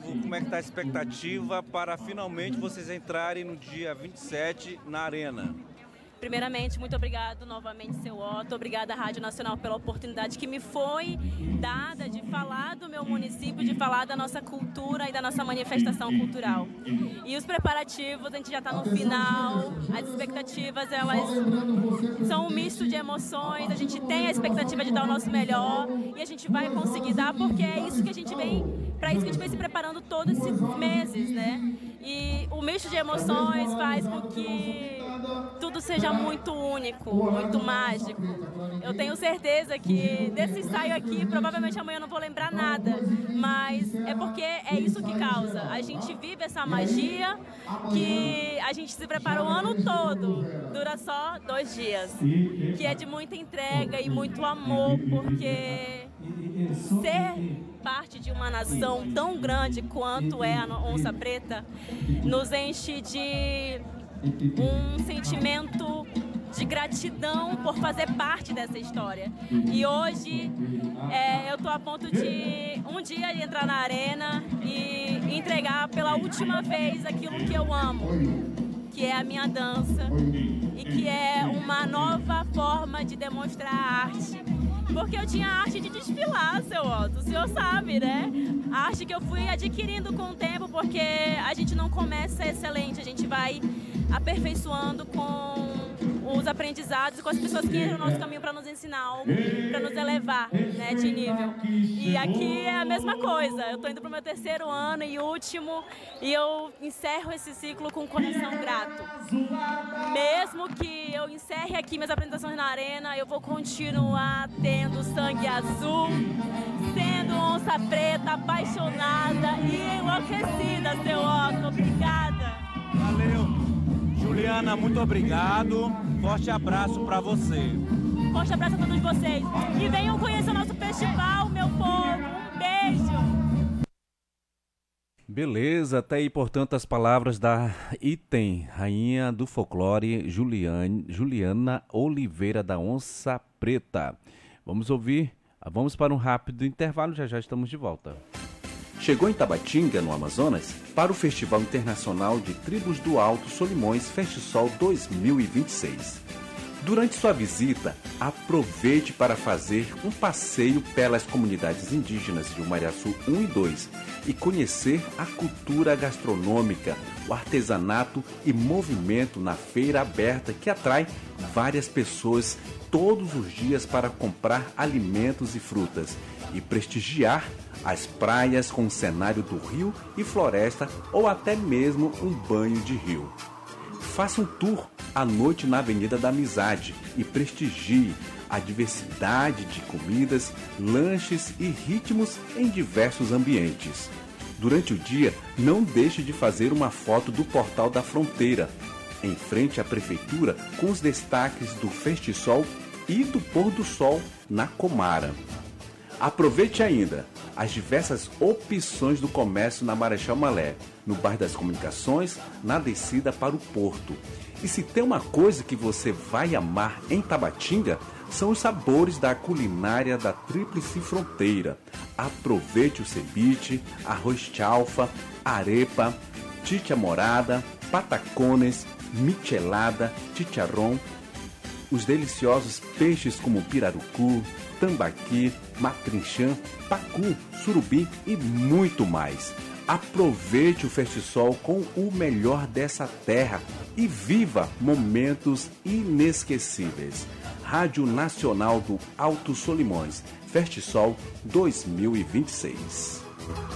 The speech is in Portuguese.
como é que está a expectativa para finalmente vocês entrarem no dia 27 na Arena? Primeiramente, muito obrigado novamente, seu Otto. Obrigada à Rádio Nacional pela oportunidade que me foi dada de falar do meu município, de falar da nossa cultura e da nossa manifestação cultural. E os preparativos, a gente já está no final, as expectativas, elas são um misto de emoções, a gente tem a expectativa de dar o nosso melhor e a gente vai conseguir dar, porque é isso que a gente vem, para isso que a gente vem se preparando todos esses meses, né? E o misto de emoções faz com que tudo seja muito único, muito mágico. Eu tenho certeza que desse ensaio aqui, provavelmente amanhã eu não vou lembrar nada, mas é porque é isso que causa. A gente vive essa magia que a gente se prepara o ano todo, dura só 2 dias, que é de muita entrega e muito amor, porque ser parte de uma nação tão grande quanto é a Onça Preta nos enche de um sentimento de gratidão por fazer parte dessa história. E hoje eu estou a ponto de um dia entrar na arena e entregar pela última vez aquilo que eu amo, que é a minha dança e que é uma nova forma de demonstrar a arte. Porque eu tinha a arte de desfilar, seu Otto, o senhor sabe, né? A arte que eu fui adquirindo com o tempo, porque a gente não começa excelente, a gente vai aperfeiçoando com os aprendizados e com as pessoas que entram no nosso caminho para nos ensinar algo, para nos elevar, né, de nível. E aqui é a mesma coisa, eu estou indo para o meu 3º ano e último, e eu encerro esse ciclo com um coração grato. Mesmo que eu encerre aqui minhas apresentações na arena, eu vou continuar tendo sangue azul, sendo onça preta, apaixonada e enlouquecida, seu Otto. Obrigada. Valeu. Juliana, muito obrigado. Forte abraço para você. Forte abraço a todos vocês. E venham conhecer o nosso festival, meu povo. Um beijo. Beleza, até aí, portanto, as palavras da Item, rainha do folclore, Juliana Oliveira da Onça Preta. Vamos para um rápido intervalo, já estamos de volta. Chegou em Tabatinga, no Amazonas, para o Festival Internacional de Tribos do Alto Solimões FestiSol 2026. Durante sua visita, aproveite para fazer um passeio pelas comunidades indígenas de Umariaçu 1 e 2 e conhecer a cultura gastronômica, o artesanato e movimento na feira aberta que atrai várias pessoas todos os dias para comprar alimentos e frutas e prestigiar as praias com o cenário do rio e floresta ou até mesmo um banho de rio. Faça um tour à noite na Avenida da Amizade e prestigie a diversidade de comidas, lanches e ritmos em diversos ambientes. Durante o dia, não deixe de fazer uma foto do Portal da Fronteira, em frente à Prefeitura, com os destaques do FestiSol e do Pôr do Sol na Comara. Aproveite ainda as diversas opções do comércio na Marechal Malé, no bairro das Comunicações, na descida para o Porto. E se tem uma coisa que você vai amar em Tabatinga, são os sabores da culinária da Tríplice Fronteira. Aproveite o ceviche, arroz chalfa, arepa, chicha morada, patacones, michelada, chicharrón, os deliciosos peixes como pirarucu, tambaqui, matrinchã, pacu, surubi e muito mais. Aproveite o FestiSol com o melhor dessa terra e viva momentos inesquecíveis. Rádio Nacional do Alto Solimões, FestiSol 2026.